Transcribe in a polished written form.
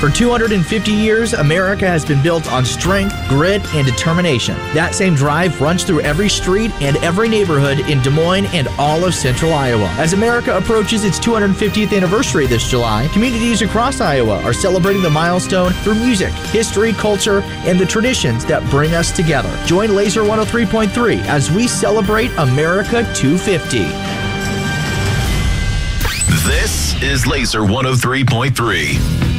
For 250 years, America has been built on strength, grit, and determination. That same drive runs through every street and every neighborhood in Des Moines and all of central Iowa. As America approaches its 250th anniversary this July, communities across Iowa are celebrating the milestone through music, history, culture, and the traditions that bring us together. Join Laser 103.3 as we celebrate America 250. This is Laser 103.3.